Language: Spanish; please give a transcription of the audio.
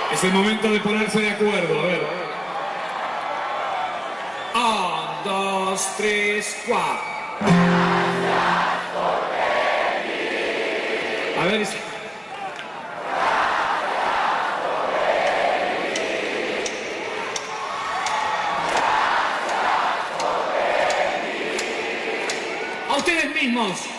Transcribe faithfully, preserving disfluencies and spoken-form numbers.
Es el momento de ponerse de acuerdo, a ver. Un, dos, tres, cuatro. A ver si... A ustedes mismos.